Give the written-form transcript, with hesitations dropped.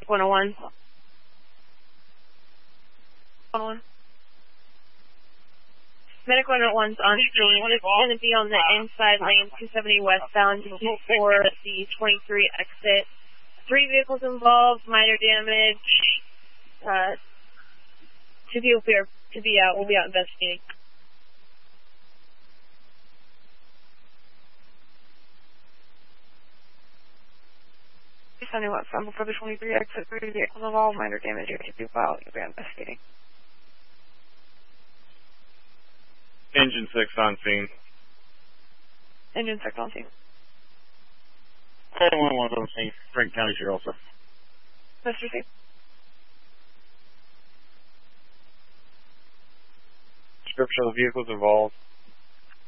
101. 101. Medic 101's on scene. It's going to be on the inside lane 270 westbound for the 23 exit. 3 vehicles involved, minor damage. 2 people to be out. We'll be out investigating. Westbound for the 23 exit. 3 vehicles involved, minor damage. 2 people out. You'll be out investigating. Engine 6 on scene. Engine 6 on scene. 411 on scene. Franklin County Sheriff, sir. Mr. C. Description of the vehicles involved.